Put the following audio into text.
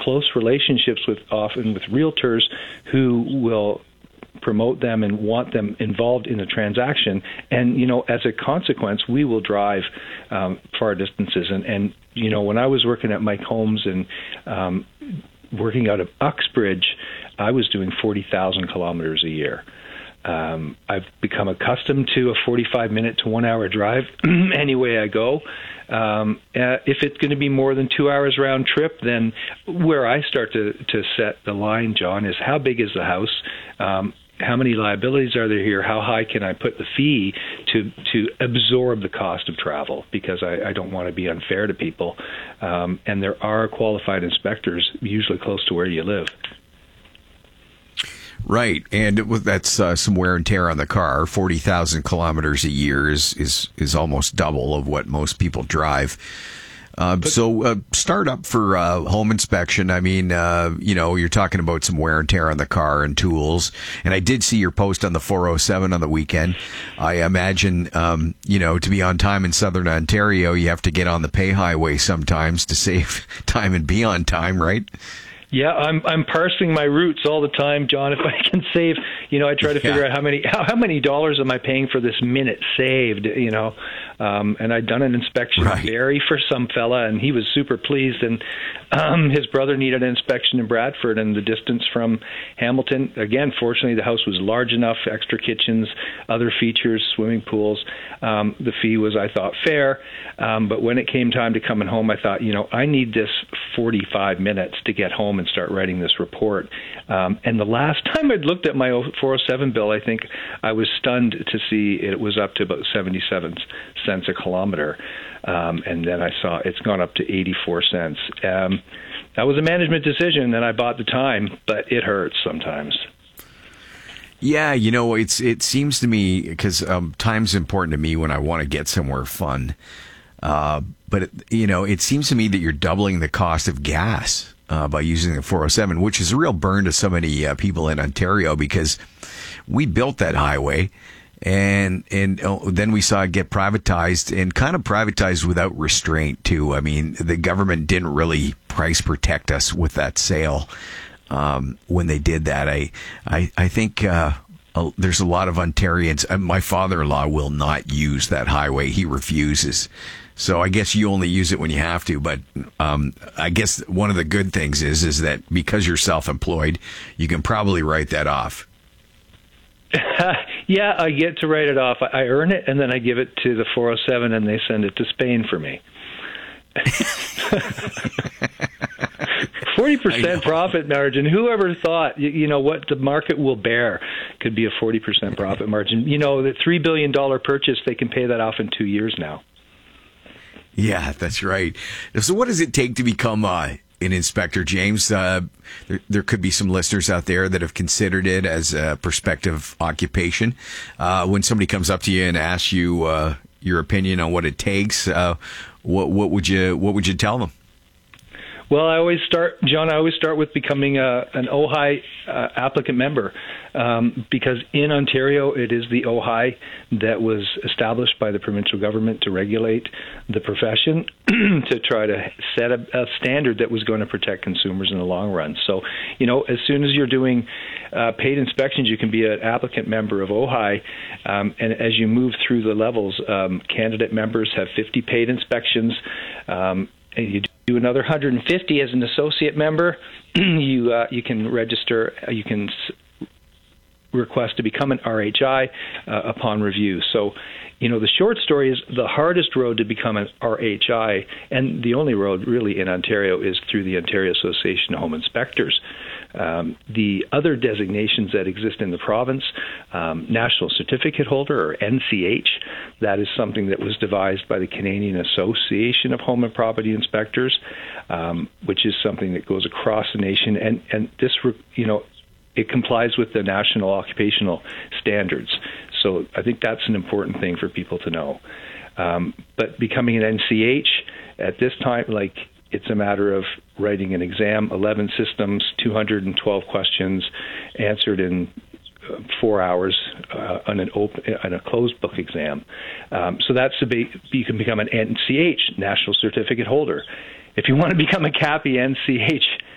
close relationships often with realtors who will promote them and want them involved in a transaction. And, as a consequence, we will drive far distances. And when I was working at Mike Homes and working out of Uxbridge, I was doing 40,000 kilometers a year. I've become accustomed to a 45-minute to 1 hour drive any way I go. If it's going to be more than 2 hours round trip, then where I start to set the line, John, is how big is the house? How many liabilities are there here? How high can I put the fee to absorb the cost of travel? Because I don't want to be unfair to people. And there are qualified inspectors usually close to where you live. Right, and that's some wear and tear on the car. 40,000 kilometers a year is almost double of what most people drive. So start up for home inspection. I mean, you're talking about some wear and tear on the car and tools. And I did see your post on the 407 on the weekend. I imagine, to be on time in Southern Ontario, you have to get on the pay highway sometimes to save time and be on time, right? Yeah, I'm parsing my routes all the time, John. If I can save, I try to figure out how many dollars am I paying for this minute saved, and I'd done an inspection in Barrie for some fella, and he was super pleased. And his brother needed an inspection in Bradford, and the distance from Hamilton, again, fortunately, the house was large enough, extra kitchens, other features, swimming pools. The fee was, I thought, fair. But when it came time to coming home, I thought, I need this 45 minutes to get home and start writing this report. And the last time I'd looked at my 407 bill, I think I was stunned to see it was up to about 77 cents a kilometer. And then I saw it's gone up to 84 cents. That was a management decision, and I bought the time, but it hurts sometimes. Yeah, it seems to me, because time's important to me when I want to get somewhere fun. But it seems to me that you're doubling the cost of gas by using the 407, which is a real burn to so many people in Ontario, because we built that highway and then we saw it get privatized, and kind of privatized without restraint too. I mean, the government didn't really price protect us with that sale when they did that. I think there's a lot of Ontarians. My father-in-law will not use that highway. He refuses. So I guess you only use it when you have to. But I guess one of the good things is that because you're self-employed, you can probably write that off. Yeah, I get to write it off. I earn it, and then I give it to the 407, and they send it to Spain for me. 40% profit margin. Whoever thought, what the market will bear could be a 40% profit margin. The $3 billion purchase, they can pay that off in 2 years now. Yeah, that's right. So what does it take to become an inspector, James? There could be some listeners out there that have considered it as a prospective occupation. When somebody comes up to you and asks you your opinion on what it takes, what would you tell them? Well, I always start with becoming an OHI applicant member, because in Ontario, it is the OHI that was established by the provincial government to regulate the profession, to try to set a standard that was going to protect consumers in the long run. So, as soon as you're doing paid inspections, you can be an applicant member of OHI, and as you move through the levels, candidate members have 50 paid inspections, and you do another 150 as an associate member. You can register. You can request to become an RHI upon review. So, the short story is the hardest road to become an RHI, and the only road really in Ontario, is through the Ontario Association of Home Inspectors. The other designations that exist in the province, National Certificate Holder, or NCH, that is something that was devised by the Canadian Association of Home and Property Inspectors, which is something that goes across the nation, and this, it complies with the national occupational standards. So I think that's an important thing for people to know. But becoming an NCH at this time, it's a matter of writing an exam, 11 systems, 212 questions, answered in 4 hours on a closed book exam. So that's you can become an NCH, National Certificate Holder. If you want to become a CAPI NCH,